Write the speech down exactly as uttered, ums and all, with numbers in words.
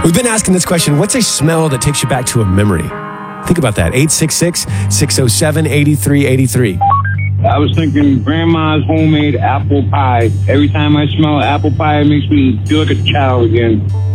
We've been asking this question, what's a smell that takes you back to a memory? Think about that, eight six six, six oh seven, eight three eight three. I was thinking grandma's homemade apple pie. Every time I smell apple pie, it makes me feel like a child again.